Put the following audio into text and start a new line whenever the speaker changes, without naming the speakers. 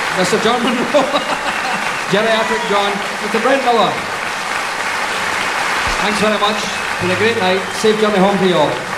Mr. John Munro, Geriatric John, Mr. Brent Miller. Thanks very much. It's been a great night. Safe journey home to you all.